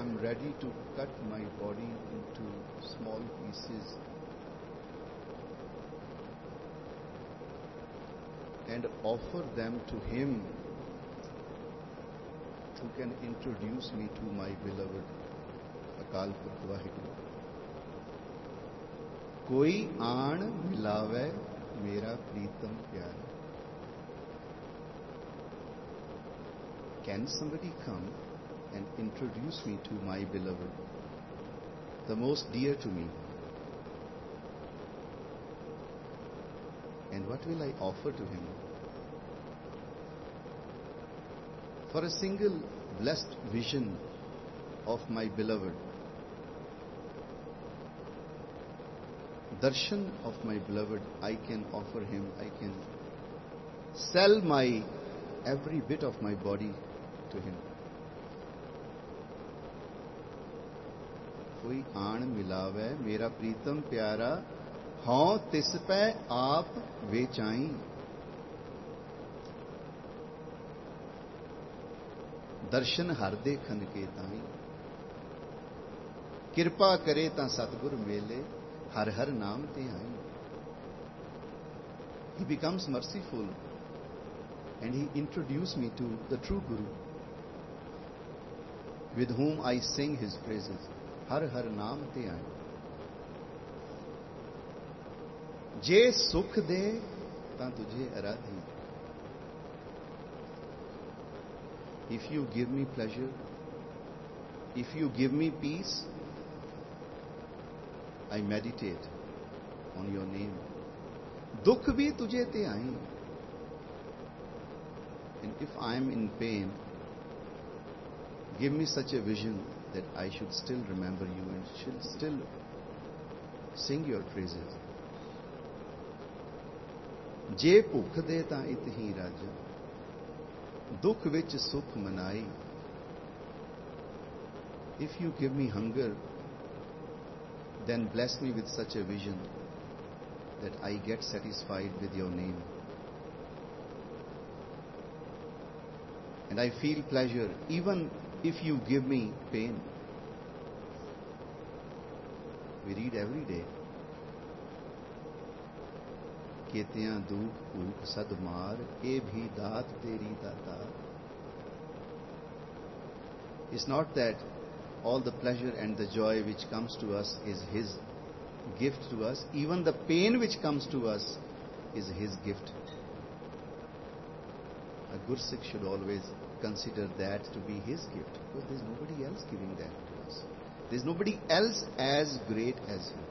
am ready to cut my body into small pieces and offer them to Him who can introduce me to my beloved. Akal Purkh Vaheguru. Koi aan milave mera pritam pyara. Can somebody come and introduce me to my beloved, the most dear to me? And what will I offer to him? For a single blessed vision of my beloved, darshan of my beloved, I can offer him, I can sell my every bit of my body to him. कोई आण मिलावे मेरा प्रीतम प्यारा, हाँ तिस पे आप वेचाई. दर्शन हर देखन के ताई, कृपा करे ता सतगुर मेले, हर हर नाम ते आई. He becomes merciful and he introduced me to the true Guru, with whom I sing his praises. हर हर नाम ते आए. जे सुख दे तां तुझे आराधी. If you give me pleasure, if you give me peace, I meditate on your name. दुख भी तुझे ते आए. And if I am in pain, give me such a vision that I should still remember you and should still sing your praises. जे भुख दे तां इत ही राजा, दुख विच सुख मनाई. If you give me hunger, then bless me with such a vision that I get satisfied with your name. And I feel pleasure even if you give me pain. We read every day, केतियां दुख भूख सद मार, ए भी दात तेरी दाता. It's not that all the pleasure and the joy which comes to us is His gift to us. Even the pain which comes to us is His gift. A Gursikh should always consider that to be his gift, because there is nobody else giving that to us. There is nobody else as great as him.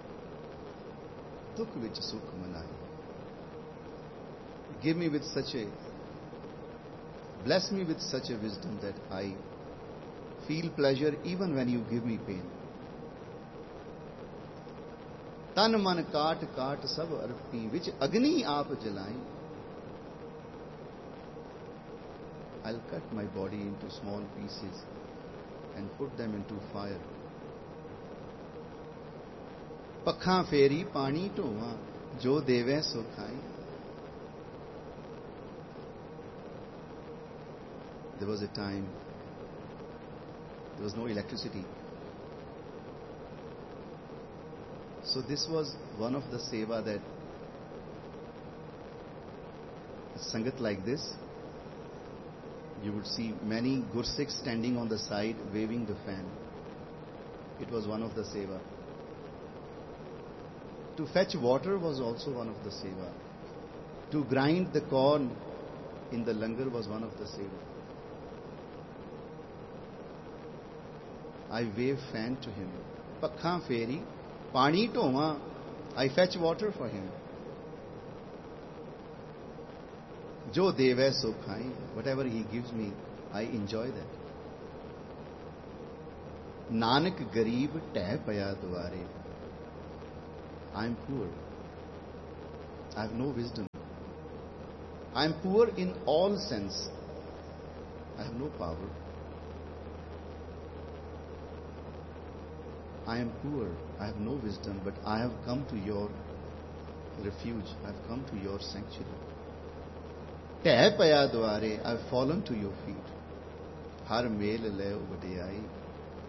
Dukh vich sukh manai. Give me with such a, bless me with such a wisdom that I feel pleasure even when you give me pain. Tan man kaat kaat sab arpi, which agni aap jalai. I'll cut my body into small pieces and put them into fire. Pakha feri pani tova, jo deve so khai. There was a time there was no electricity. So this was one of the seva that a sangat like this, you would see many Gursikhs standing on the side waving the fan. It was one of the seva. To fetch water was also one of the seva. To grind the corn in the langar was one of the seva. I wave fan to him. Pakha feri, pani tova. I fetch water for him. Jo deve so khai. Whatever he gives me, I enjoy that. Nanak garib teh paya dware. I am poor. I have no wisdom. I am poor in all sense. I have no power. I am poor. I have no wisdom, but I have come to your refuge. I have come to your sanctuary. Teh paya dware, I have fallen to your feet. Har mel leo vadiyai.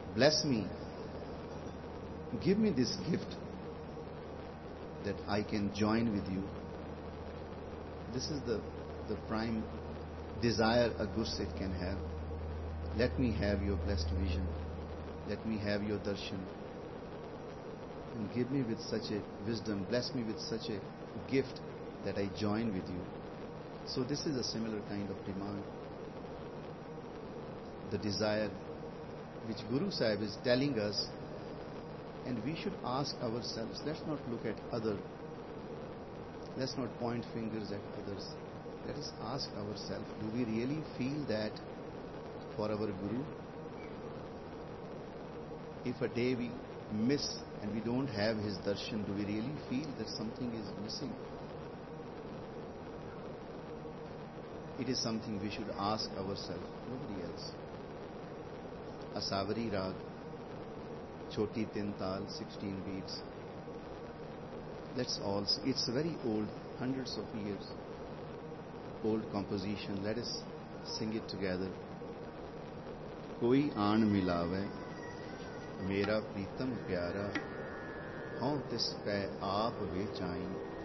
Bless me. Give me this gift that I can join with you. This is the prime desire a Gursikh can have. Let me have your blessed vision. Let me have your darshan. And give me with such a wisdom, bless me with such a gift that I join with you. So this is a similar kind of demand. The desire which Guru Sahib is telling us, and we should ask ourselves. Let's not look at others. Let's not point fingers at others. Let us ask ourselves, do we really feel that for our Guru? If a day we miss and we don't have his darshan, do we really feel that something is missing? It is something we should ask ourselves, nobody else. Asavari Rag, Choti Tin Tal, 16 beats. Let's all see. It's very old, hundreds of years old composition. Let us sing it together. Koi aan milave, mera pritam pyara, hoं tis pੈ aap vechai.